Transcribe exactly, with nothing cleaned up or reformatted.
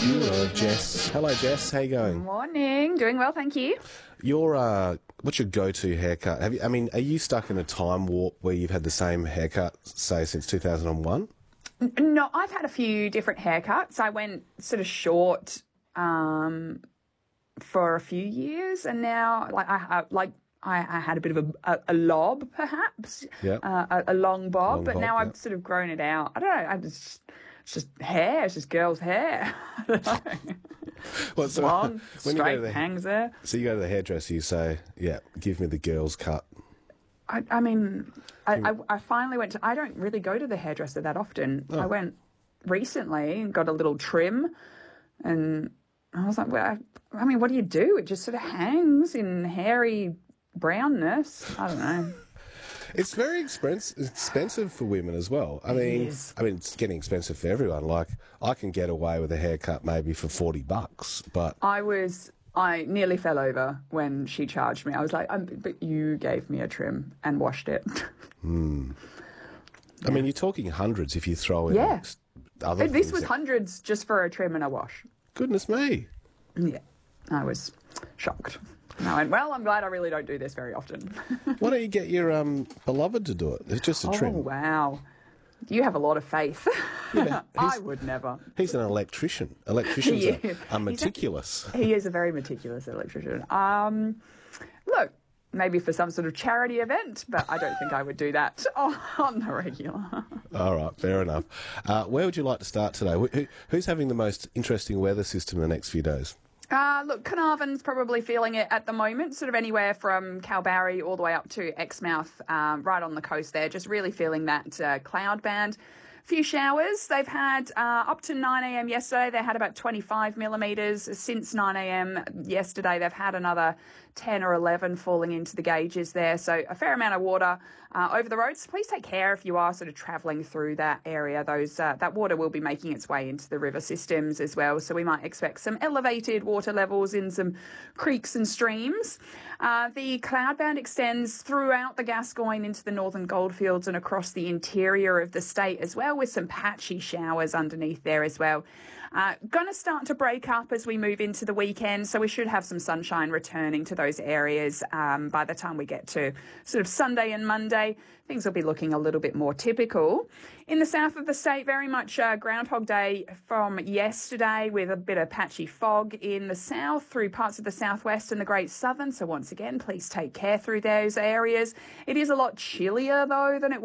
you, uh, Jess. Hello, Jess. How you going? Morning. Doing well, thank you. Your uh, what's your go-to haircut? Have you? I mean, are you stuck in a time warp where you've had the same haircut, say, since two thousand one? No, I've had a few different haircuts. I went sort of short um, for a few years, and now, like, I I- like. I, I had a bit of a, a, a lob, perhaps, Yeah. uh, a, a long bob, Long but bob, now yeah. I've sort of grown it out. I don't know. I just, it's just hair. It's just girls' hair. I don't know. Well, so Long, when you go straight, to the hangs there. so you go to the hairdresser, you say, "Yeah, give me the girls' cut." I, I mean, I, I, I finally went to. I don't really go to the hairdresser that often. Oh. I went recently and got a little trim, and I was like, well, I, I mean, what do you do? It just sort of hangs in hairy brownness. I don't know. It's very expensive expensive for women as well. I mean, is. I mean, it's getting expensive for everyone. Like, I can get away with a haircut maybe for forty bucks, but I was. I nearly fell over when she charged me. I was like, um, but you gave me a trim and washed it. I mean, you're talking hundreds if you throw in Yeah. other This things was that- hundreds just for a trim and a wash. Goodness me. Yeah, I was shocked. And I went, well, I'm glad I really don't do this very often. Why don't you get your um, beloved to do it? It's just a Oh, trim. wow. You have a lot of faith. Yeah, I he's- would never. He's an electrician. Electricians He are, is. are meticulous. He is a very meticulous electrician. Um, look, maybe for some sort of charity event, but I don't think I would do that on the regular. All right, fair enough. Uh, where would you like to start today? Who, who- who's having the most interesting weather system in the next few days? Uh, look, Carnarvon's probably feeling it at the moment, sort of anywhere from Kalbarri all the way up to Exmouth, um, right on the coast there, just really feeling that uh, cloud band. Few showers. They've had uh, up to nine a m yesterday. They had about twenty-five millimetres. Since nine a m yesterday, they've had another ten or eleven falling into the gauges there. So a fair amount of water uh, over the roads. Please take care if you are sort of travelling through that area. Those uh, that water will be making its way into the river systems as well. So we might expect some elevated water levels in some creeks and streams. Uh, the cloud band extends throughout the Gascoyne into the northern goldfields and across the interior of the state as well, with some patchy showers underneath there as well. Uh, going to start to break up as we move into the weekend, so we should have some sunshine returning to those areas um, by the time we get to sort of Sunday and Monday. Things will be looking a little bit more typical. In the south of the state, very much uh, Groundhog Day from yesterday, with a bit of patchy fog in the south through parts of the southwest and the Great Southern. So once again, please take care through those areas. It is a lot chillier though than it